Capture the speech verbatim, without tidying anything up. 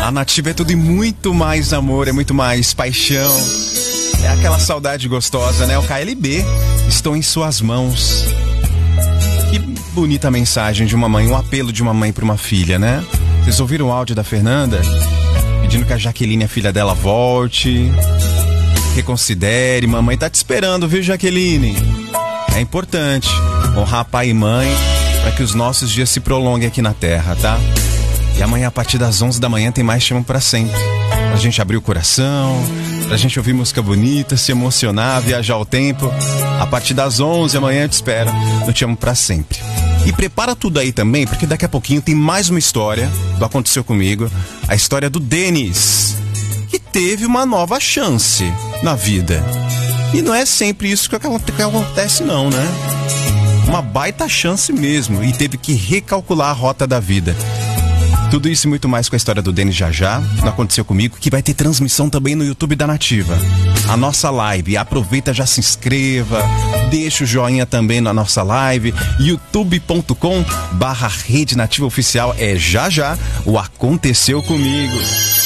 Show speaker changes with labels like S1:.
S1: A Nativa é tudo e muito mais amor, é muito mais paixão. É aquela saudade gostosa, né? O K L B, estou em suas mãos. Que bonita mensagem de uma mãe, um apelo de uma mãe para uma filha, né? Vocês ouviram o áudio da Fernanda? Pedindo que a Jaqueline, a filha dela, volte, reconsidere. Mamãe tá te esperando, viu, Jaqueline? É importante honrar pai e mãe para que os nossos dias se prolonguem aqui na Terra, tá? E amanhã, a partir das onze da manhã, tem mais Te Amo Pra Sempre. Pra gente abrir o coração, pra gente ouvir música bonita, se emocionar, viajar ao tempo. A partir das onze amanhã eu te espero no Te Amo Pra Sempre. E prepara tudo aí também, porque daqui a pouquinho tem mais uma história do Aconteceu Comigo. A história do Denis, que teve uma nova chance na vida. E não é sempre isso que acontece não, né? Uma baita chance mesmo, e teve que recalcular a rota da vida. Tudo isso e muito mais com a história do Denis já já, não Aconteceu Comigo, que vai ter transmissão também no YouTube da Nativa. A nossa live, aproveita, já se inscreva, deixa o joinha também na nossa live, youtube ponto com barra Rede Nativa Oficial, é já já o Aconteceu Comigo.